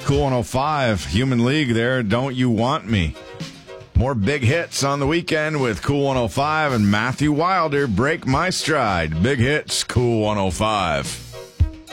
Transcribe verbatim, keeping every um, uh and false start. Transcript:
Cool one oh five, Human League there, Don't You Want Me. More big hits on the weekend with Cool one oh five and Matthew Wilder, Break My Stride. Big hits, Cool one oh five.